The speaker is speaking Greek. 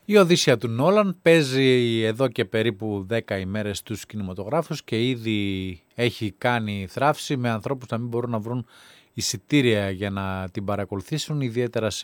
Η Οδύσσεια του Νόλαν παίζει εδώ και περίπου 10 ημέρες στους κινηματογράφους και ήδη έχει κάνει θράψη με ανθρώπους να μην μπορούν να βρουν εισιτήρια για να την παρακολουθήσουν, ιδιαίτερα σε